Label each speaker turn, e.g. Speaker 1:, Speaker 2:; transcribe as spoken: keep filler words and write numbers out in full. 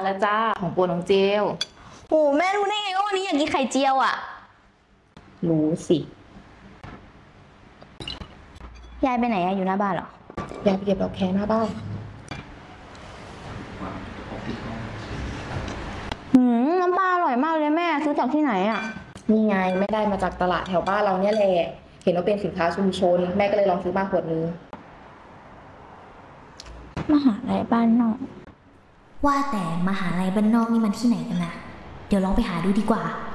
Speaker 1: แล้วจ้าของโปรน้องเจล
Speaker 2: โอ้แม่รู้ได้ไงว่าวันนี้อยากกินไข่เจียวอ่ะ
Speaker 1: รู้สิ
Speaker 2: ยายไปไหนอะอยู่หน้าบ้านเหร
Speaker 1: อยากไปเก็บดอกแคหน้าบ้าน
Speaker 2: หืมน้ำปลาอร่อยมากเลยแม่ซื้อจากที่ไหนอ่ะ
Speaker 1: นี่ไงไม่ได้มาจากตลาดแถวบ้านเราเนี่ยแหละเห็นว่าเป็นสินค้าชุมชนแม่ก็เลยลองซื้อมาขวดนึง
Speaker 2: มหาลัยบ้านนอก
Speaker 3: ว่าแต่มหาลัยบ้านนอกนี่มันที่ไหนกันนะเดี๋ยวลองไปหาดูดีกว่า